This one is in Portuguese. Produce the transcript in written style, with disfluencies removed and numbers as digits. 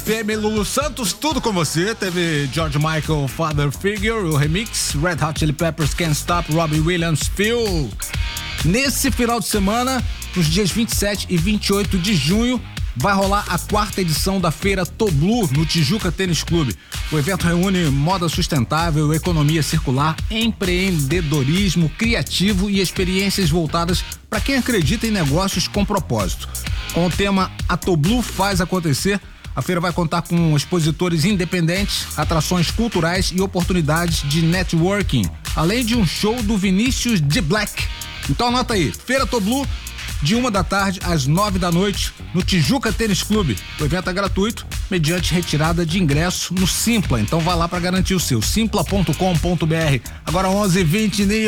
FM, Lulu Santos, tudo com você. Teve George Michael, Father Figure, o remix, Red Hot Chili Peppers, Can't Stop, Robbie Williams, Feel. Nesse final de semana, nos dias 27 e 28 de junho, vai rolar a 4ª edição da Feira Toblu no Tijuca Tênis Clube. O evento reúne moda sustentável, economia circular, empreendedorismo criativo e experiências voltadas para quem acredita em negócios com propósito. Com o tema A Toblu Faz Acontecer, a feira vai contar com expositores independentes, atrações culturais e oportunidades de networking, além de um show do Vinícius de Black. Então anota aí, Feira Toblu, de 1h às 9h, no Tijuca Tênis Clube. O evento é gratuito, mediante retirada de ingresso no Simpla. Então vá lá para garantir o seu, simpla.com.br. Agora 11h20, Nil.